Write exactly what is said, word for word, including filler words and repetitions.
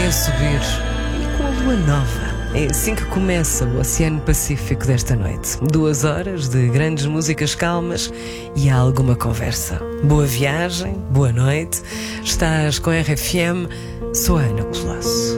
a subir e com a lua nova. É assim que começa o Oceano Pacífico desta noite. Duas horas de grandes músicas calmas e há alguma conversa. Boa viagem, boa noite. Estás com a R F M, sou a Ana Colasso.